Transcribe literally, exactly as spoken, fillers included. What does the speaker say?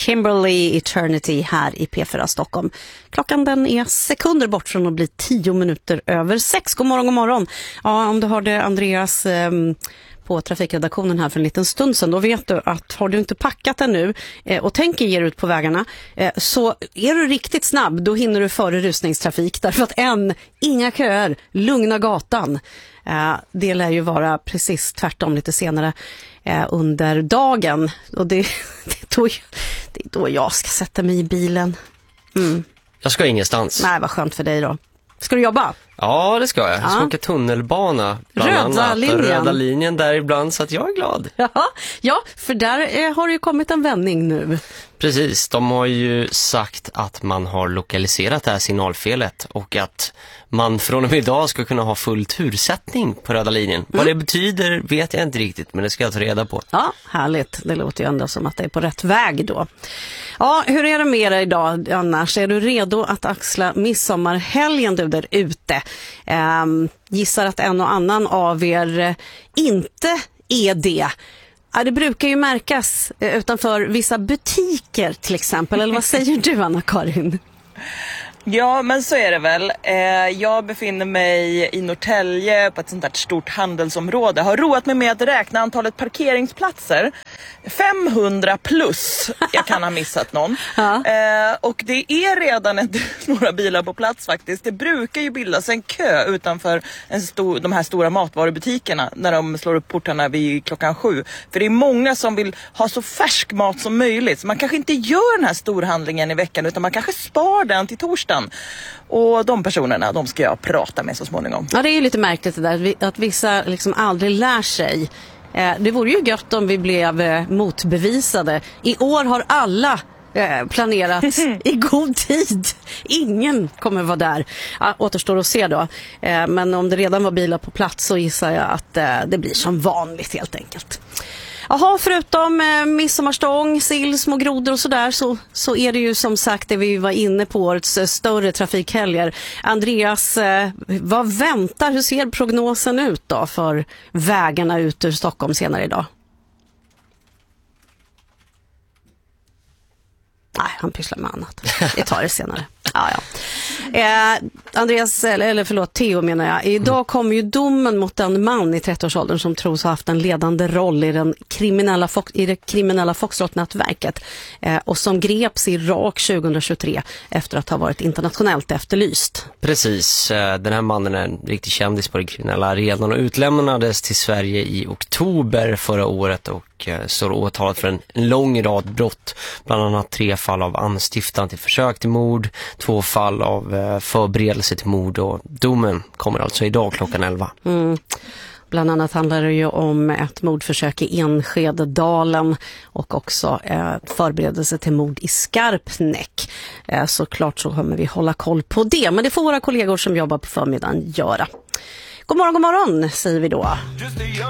Kimberly Eternity här i P fyra Stockholm. Klockan den är sekunder bort från att bli tio minuter över sex. God morgon, god morgon. Ja, om du hörde Andreas eh, på trafikredaktionen här för en liten stund sedan, då vet du att har du inte packat den nu eh, och tänker ge ut på vägarna eh, så är du riktigt snabb, då hinner du före rusningstrafik, därför att en, inga köer, lugna gatan. Eh, det lär ju vara precis tvärtom lite senare eh, under dagen, och det, det, är då, det är då jag ska sätta mig i bilen. Mm. Jag ska ingenstans. Nej, vad skönt för dig då. Ska du jobba? Ja, det ska jag. Jag ska ja. åka tunnelbana. Bland Röda annat. linjen. Röda linjen där ibland, så att jag är glad. Ja, ja för där eh, har det ju kommit en vändning nu. Precis, de har ju sagt att man har lokaliserat det här signalfelet och att man från och med idag ska kunna ha full tursättning på röda linjen. Mm. Vad det betyder vet jag inte riktigt, men det ska jag ta reda på. Ja, härligt. Det låter ju ändå som att det är på rätt väg då. Ja, hur är det med dig idag annars? Är du redo att axla midsommarhelgen du där ute? Ehm, gissar att en och annan av er inte är det. Ja, det brukar ju märkas utanför vissa butiker till exempel. Eller vad säger du, Anna-Karin? Ja, men så är det väl. Jag befinner mig i Norrtälje på ett sånt där stort handelsområde. Har roat mig med att räkna antalet parkeringsplatser. femhundra plus. Jag kan ha missat någon. Ja. Och det är redan ett, några bilar på plats faktiskt. Det brukar ju bildas en kö utanför en stor, de här stora matvarubutikerna när de slår upp portarna vid klockan sju. För det är många som vill ha så färsk mat som möjligt. Så man kanske inte gör den här storhandlingen i veckan, utan man kanske spar den till torsdagen. Och de personerna, de ska jag prata med så småningom. Ja, det är ju lite märkligt det där, att vissa liksom aldrig lär sig. Det vore ju gött om vi blev motbevisade. I år har alla planerat i god tid. Ingen kommer vara där. Ja, återstår att se då. Men om det redan var bilar på plats så gissar jag att det blir som vanligt helt enkelt. Jaha, förutom eh, midsommarstång, sill, små grodor och sådär så, så är det ju som sagt det vi var inne på, årets eh, större trafikhelger. Andreas, eh, vad väntar, hur ser prognosen ut då för vägarna ut ur Stockholm senare idag? Nej, han pysslar med annat. Vi tar det senare. Ja, ja. Eh, Andreas, eller, eller förlåt, Theo menar jag. Idag kommer ju domen mot en man i trettioårsåldern som tros ha haft en ledande roll i, den kriminella, i det kriminella Foxtrot-nätverket eh, och som greps i Irak tjugohundratjugotre efter att ha varit internationellt efterlyst. Precis, den här mannen är en riktig kändis på den kriminella arenan och utlämnades till Sverige i oktober förra året och står åtalat för en lång rad brott, bland annat tre fall av anstiftan till försök till mord, två fall av förberedelse till mord, och domen kommer alltså idag klockan elva. Mm. Bland annat handlar det ju om ett mordförsök i Enskededalen och också eh, förberedelse till mord i Skarpnäck. Eh, såklart så kommer vi hålla koll på det, men det får våra kollegor som jobbar på förmiddagen göra. God morgon, god morgon säger vi då.